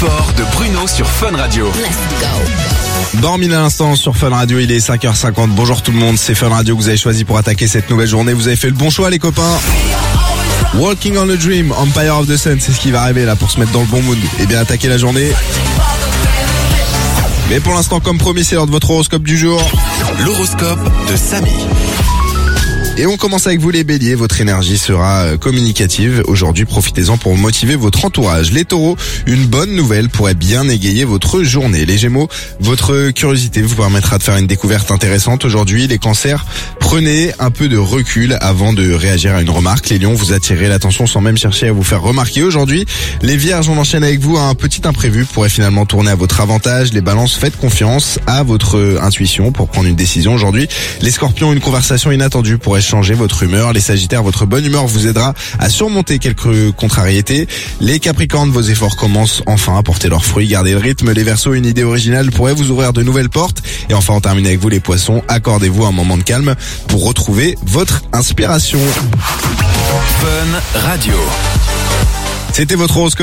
sport de Bruno sur Fun Radio. Dormin à l'instant sur Fun Radio, il est 5h50. Bonjour tout le monde, c'est Fun Radio que vous avez choisi pour attaquer cette nouvelle journée. Vous avez fait le bon choix les copains. Walking on a Dream, Empire of the Sun, c'est ce qui va arriver là pour se mettre dans le bon mood et bien attaquer la journée. Mais pour l'instant, comme promis, c'est l'heure de votre horoscope du jour. L'horoscope de Samy. Et on commence avec vous les béliers, votre énergie sera communicative. Aujourd'hui, profitez-en pour motiver votre entourage. Les taureaux, une bonne nouvelle pourrait bien égayer votre journée. Les gémeaux, votre curiosité vous permettra de faire une découverte intéressante aujourd'hui. Les cancers, prenez un peu de recul avant de réagir à une remarque. Les lions, vous attirez l'attention sans même chercher à vous faire remarquer aujourd'hui. Les vierges, on enchaîne avec vous. Un petit imprévu pourrait finalement tourner à votre avantage. Les balances, faites confiance à votre intuition pour prendre une décision aujourd'hui. Les scorpions, une conversation inattendue pourrait changer votre humeur. Les sagittaires, votre bonne humeur vous aidera à surmonter quelques contrariétés. Les capricornes, vos efforts commencent enfin à porter leurs fruits. Gardez le rythme. Les verseaux, une idée originale pourrait vous ouvrir de nouvelles portes. Et enfin, on termine avec vous les poissons. Accordez-vous un moment de calme pour retrouver votre inspiration. Fun Radio. C'était votre horoscope.